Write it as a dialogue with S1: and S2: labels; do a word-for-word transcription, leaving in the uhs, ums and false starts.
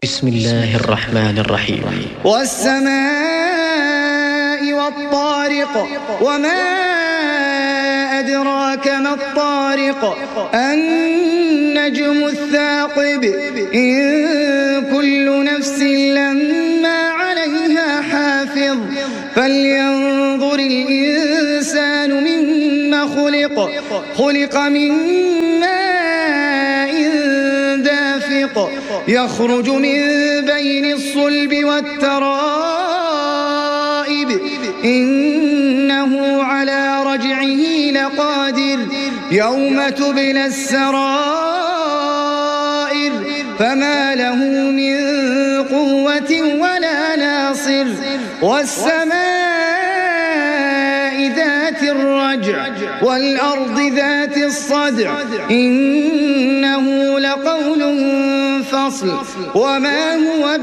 S1: بسم الله الرحمن الرحيم.
S2: والسماء والطارق وما أدراك ما الطارق النجم الثاقب إن كل نفس لما عليها حافظ فلينظر الإنسان مما خلق خلق من ماء دافق يخرج من بين الصلب والترائب إنه على رجعه لقادر يوم تبلى السرائر فما له من قوة ولا ناصر والسماء ذات الرجع والأرض ذات الصدع إنه لقول فصل وما هو